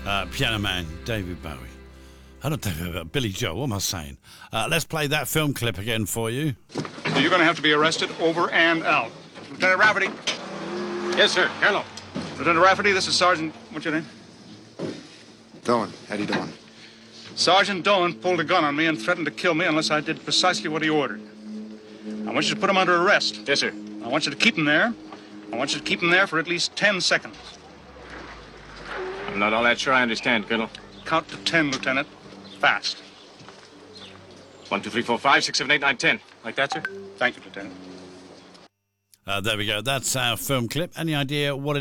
Piano Man, David Bowie. I don't think about Billy Joel, what am I saying? Let's play that film clip again for you. So you're going to have to be arrested over and out. Lieutenant Rafferty. Yes, sir. Colonel. Lieutenant Rafferty, this is Sergeant... What's your name? Doan. Eddie Doan. Sergeant Doan pulled a gun on me and threatened to kill me unless I did precisely what he ordered. I want you to put him under arrest. Yes, sir. I want you to keep him there. I want you to keep him there for at least 10 seconds. I'm not all that sure I understand, Colonel. Count to 10, Lieutenant. Fast. 1, 2, 3, 4, 5, 6, 7, 8, 9, 10. Like that, sir? Thank you, Lieutenant. There we go. That's our film clip. Any idea what